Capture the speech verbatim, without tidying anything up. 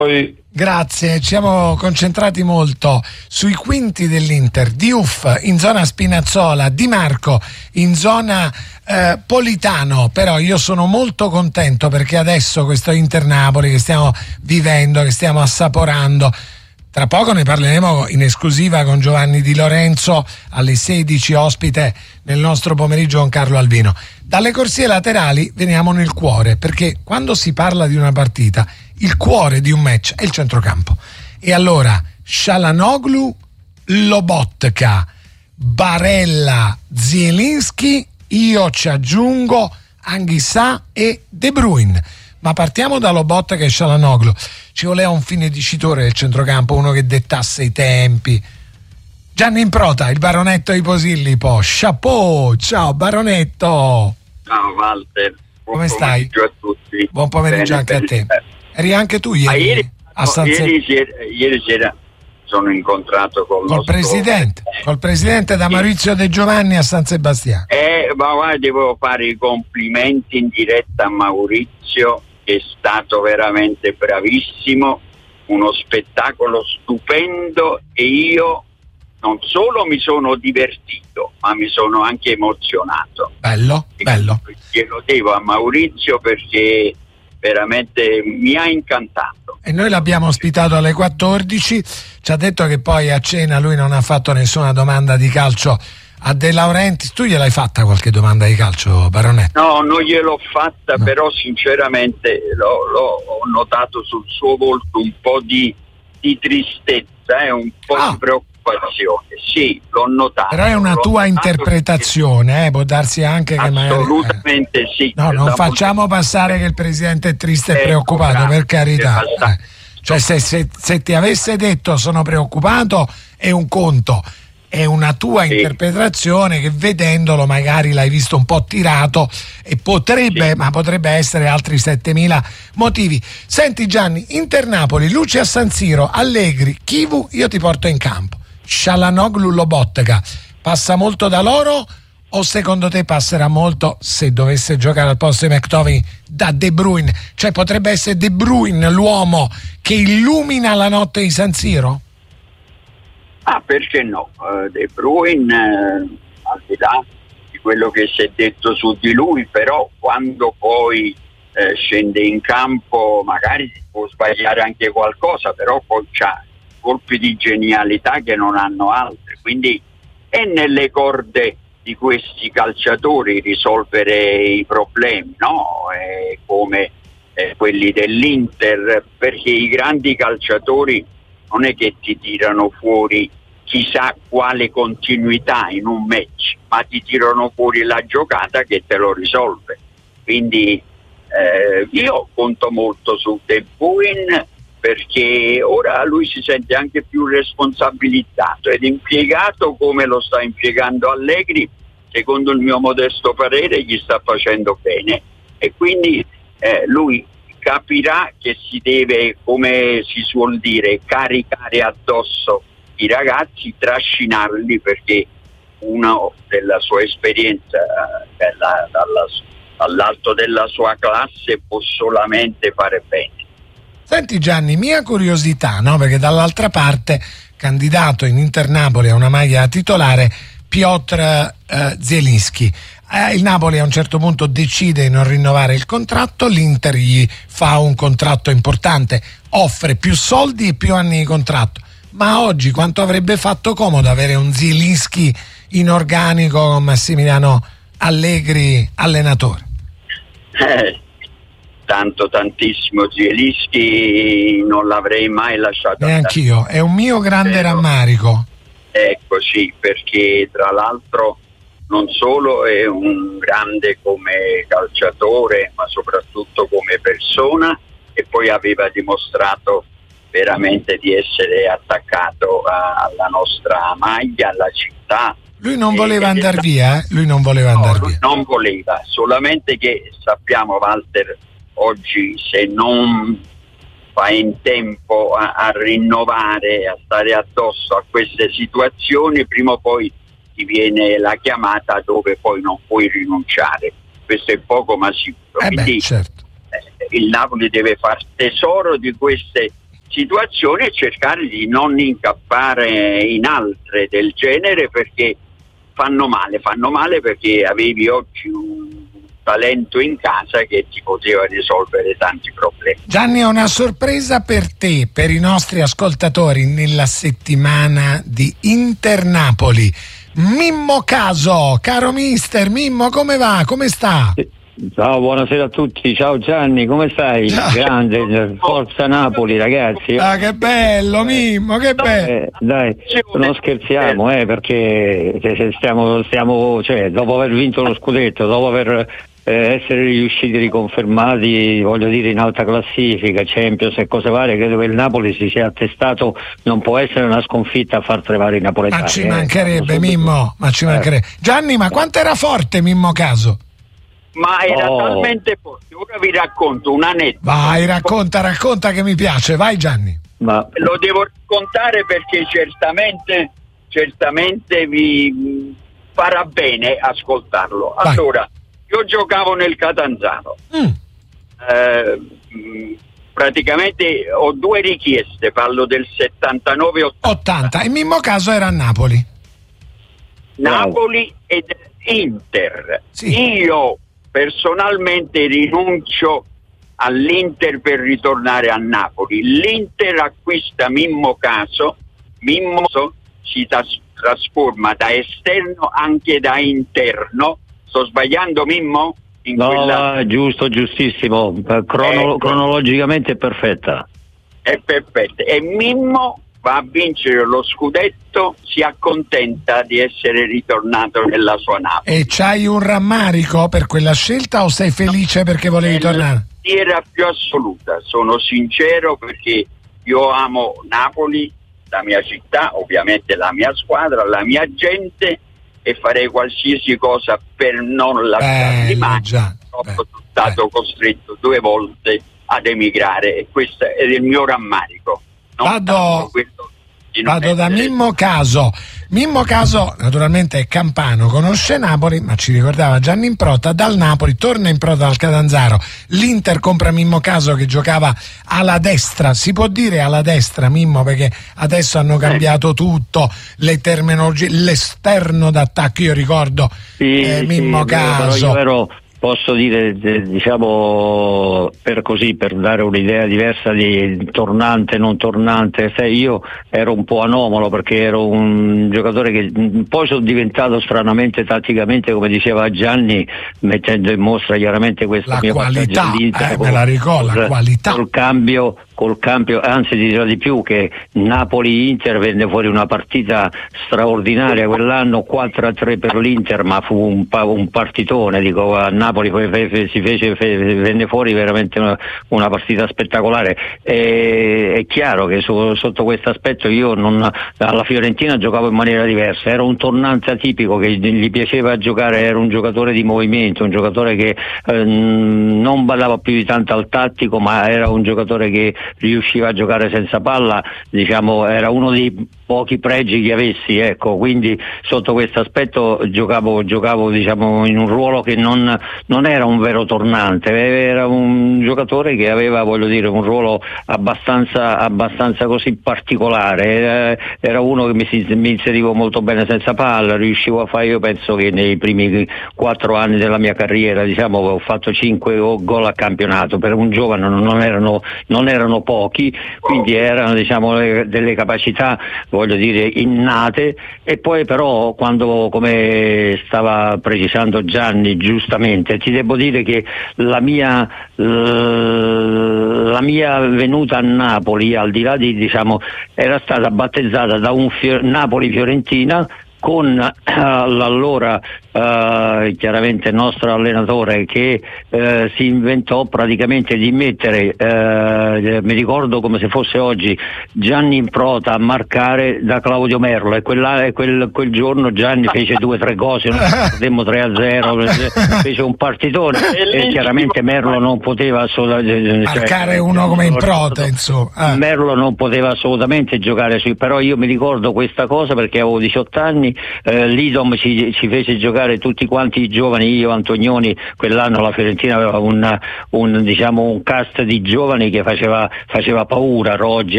Grazie, ci siamo concentrati molto sui quinti dell'Inter, Diouf in zona Spinazzola, Di Marco in zona eh, Politano, però io sono molto contento perché adesso questo Inter Napoli che stiamo vivendo, che stiamo assaporando, tra poco ne parleremo in esclusiva con Giovanni Di Lorenzo alle sedici, ospite nel nostro pomeriggio con Carlo Albino. Dalle corsie laterali veniamo nel cuore, perché quando si parla di una partita il cuore di un match è il centrocampo. E allora Çalhanoğlu, Lobotka, Barella, Zielinski, io ci aggiungo Anguissa e De Bruyne. Ma partiamo da Lobotka e Çalhanoğlu. Ci voleva un fine dicitore del centrocampo, uno che dettasse i tempi. Gianni Improta, il baronetto di Posillipo. Chapeau, ciao baronetto. Ciao Walter. Buon Come stai? Buon pomeriggio a tutti. Buon pomeriggio. Bene, anche a te. Bene. Eri anche tu ieri? Ah, ieri, a San no, ieri, sera, ieri sera sono incontrato con col nostro, presidente, eh, col presidente da Maurizio De Giovanni a San Sebastiano. Eh, ma guarda, devo fare i complimenti in diretta a Maurizio, che è stato veramente bravissimo, uno spettacolo stupendo, e io non solo mi sono divertito, ma mi sono anche emozionato. Bello, e bello. Glielo devo a Maurizio perché veramente mi ha incantato. E noi l'abbiamo ospitato alle quattordici, ci ha detto che poi a cena lui non ha fatto nessuna domanda di calcio a De Laurentiis. Tu gliel'hai fatta qualche domanda di calcio, baronetto? No, non gliel'ho fatta, no. Però sinceramente l'ho, l'ho, ho notato sul suo volto un po' di, di tristezza, eh, un po' ah. di preoccupazione. Sì, l'ho notato. Però è una tua interpretazione, che... eh, può darsi anche che magari... Assolutamente sì. No, non facciamo passare che il presidente è triste e preoccupato, bravo, per carità. Eh. Cioè se, se, se ti avesse detto sono preoccupato è un conto, è una tua sì. interpretazione che vedendolo magari l'hai visto un po' tirato e potrebbe, sì. ma potrebbe essere altri settemila motivi. Senti Gianni, Inter Napoli, luce a San Siro, Allegri, Chivu, io ti porto in campo. Çalhanoğlu, Lobotka, passa molto da loro o secondo te passerà molto, se dovesse giocare al posto di McTominay, da De Bruyne? Cioè potrebbe essere De Bruyne l'uomo che illumina la notte di San Siro? Ah, perché no? Uh, De Bruyne, uh, al di là di quello che si è detto su di lui, però quando poi uh, scende in campo magari può sbagliare anche qualcosa, però poi c'ha colpi di genialità che non hanno altri, quindi è nelle corde di questi calciatori risolvere i problemi, no? Eh, come eh, quelli dell'Inter, perché i grandi calciatori non è che ti tirano fuori chissà quale continuità in un match, ma ti tirano fuori la giocata che te lo risolve. Quindi eh, io conto molto su De Bruyne, perché ora lui si sente anche più responsabilizzato ed impiegato come lo sta impiegando Allegri, secondo il mio modesto parere gli sta facendo bene, e quindi eh, lui capirà che si deve, come si suol dire, caricare addosso i ragazzi, trascinarli, perché una della sua esperienza della, dalla, dall'alto della sua classe può solamente fare bene. Senti Gianni, mia curiosità, no? Perché dall'altra parte candidato in Inter Napoli a una maglia titolare Piotr eh, Zielinski. Eh, il Napoli a un certo punto decide di non rinnovare il contratto, l'Inter gli fa un contratto importante, offre più soldi e più anni di contratto. Ma oggi quanto avrebbe fatto comodo avere un Zielinski in organico con Massimiliano Allegri allenatore? Eh. Tanto, tantissimo. Zielinski non l'avrei mai lasciato. Neanch'io, è un mio grande Però, rammarico. Ecco sì, perché tra l'altro non solo è un grande come calciatore, ma soprattutto come persona, e poi aveva dimostrato veramente di essere attaccato a, alla nostra maglia, alla città. Lui non voleva andare via, eh? Lui non voleva andare no, via. Non voleva, solamente che sappiamo, Walter, oggi se non fai in tempo a, a rinnovare, a stare addosso a queste situazioni, prima o poi ti viene la chiamata dove poi non puoi rinunciare. Questo è poco ma sicuro. Eh Quindi beh, certo. eh, il Napoli deve far tesoro di queste situazioni e cercare di non incappare in altre del genere, perché fanno male, fanno male perché avevi oggi un talento in casa che ti poteva risolvere tanti problemi. Gianni, ho una sorpresa per te, per i nostri ascoltatori nella settimana di Inter Napoli. Mimmo Caso, caro mister Mimmo, come va? Come sta? Ciao, buonasera a tutti, ciao Gianni, come stai? Ciao. Grande, forza Napoli ragazzi. Ah, che bello Mimmo, che bello. Eh, dai, non scherziamo, eh, perché stiamo, stiamo, cioè, dopo aver vinto lo scudetto, dopo aver eh, essere riusciti riconfermati, voglio dire, in alta classifica, Champions e cose varie, credo che il Napoli si sia attestato, non può essere una sconfitta a far tremare i napoletani. Ma ci mancherebbe eh, Mimmo, ma ci mancherebbe. Eh. Gianni, ma quanto era forte Mimmo Caso? Ma era oh. talmente forte. Ora vi racconto un aneddoto. Vai, racconta, racconta che mi piace. Vai Gianni. Ma... Lo devo raccontare perché certamente, certamente vi farà bene ascoltarlo. Vai. Allora, io giocavo nel Catanzaro. Mm. Eh, praticamente ho due richieste, parlo del settantanove ottanta. ottanta. E Mimmo Caso era a Napoli. Napoli wow. ed Inter. Sì. Io personalmente rinuncio all'Inter per ritornare a Napoli. L'Inter acquista Mimmo Caso, Mimmo si tas- trasforma da esterno anche da interno. Sto sbagliando Mimmo? In no, quella... giusto, giustissimo. Crono- eh, cronologicamente è perfetta. È perfetta. E Mimmo va a vincere lo scudetto, si accontenta di essere ritornato nella sua Napoli. E c'hai un rammarico per quella scelta o sei felice perché volevi Nella tornare? Era più assoluta, sono sincero, perché io amo Napoli, la mia città, ovviamente la mia squadra, la mia gente, e farei qualsiasi cosa per non lasciarli mai. Sono stato costretto due volte ad emigrare e questo è il mio rammarico. Vado, vado da Mimmo Caso. Mimmo Caso naturalmente è campano, conosce Napoli, ma ci ricordava Gianni Improta. Dal Napoli torna Improta al Catanzaro. L'Inter compra Mimmo Caso che giocava alla destra, si può dire alla destra Mimmo, perché adesso hanno cambiato tutto, le terminologie, l'esterno d'attacco. Io ricordo sì, eh, Mimmo sì, Caso. Io ero, posso dire, diciamo, per così, per dare un'idea diversa di tornante, non tornante, sai, io ero un po' anomalo perché ero un giocatore che poi sono diventato stranamente tatticamente, come diceva Gianni, mettendo in mostra chiaramente questa la mia qualità, eh, col, me la ricordo, la qualità. Col cambio, col cambio, anzi ti dirò di più, che Napoli-Inter venne fuori una partita straordinaria quell'anno, quattro a tre per l'Inter, ma fu un, un partitone, dico, a Napoli poi si fece, venne fuori veramente una, una partita spettacolare. E, è chiaro che su, sotto questo aspetto io non, alla Fiorentina giocavo in maniera diversa, ero un tornante atipico che gli piaceva giocare, era un giocatore di movimento, un giocatore che eh, non badava più di tanto al tattico, ma era un giocatore che riusciva a giocare senza palla, diciamo, era uno dei pochi pregi che avessi, ecco, quindi sotto questo aspetto giocavo, giocavo diciamo in un ruolo che non, non era un vero tornante, era un giocatore che aveva, voglio dire, un ruolo abbastanza, abbastanza così particolare, era uno che mi, si, mi inserivo molto bene senza palla, riuscivo a fare, io penso che nei primi quattro anni della mia carriera, diciamo, ho fatto cinque gol a campionato, per un giovane non erano, non erano pochi, quindi erano, diciamo, delle capacità, voglio dire, innate. E poi però, quando, come stava precisando Gianni giustamente, ti devo dire che la mia la mia venuta a Napoli, al di là di, diciamo, era stata battezzata da un Fior- Napoli-Fiorentina con uh, l'allora uh, chiaramente il nostro allenatore che uh, si inventò praticamente di mettere, uh, mi ricordo come se fosse oggi, Gianni Improta a marcare da Claudio Merlo, e quella, quel, quel giorno Gianni fece due o tre cose, perdemmo tre a zero, fece un partitone e chiaramente Merlo non poteva assolutamente marcare, cioè, uno come Improta, insomma. Ah. Merlo non poteva assolutamente giocare su, però io mi ricordo questa cosa perché avevo diciotto anni. Eh, L'Idom ci, ci fece giocare tutti quanti i giovani, io, Antonioni, quell'anno la Fiorentina aveva un, un, diciamo, un cast di giovani che faceva, faceva paura, Roggi,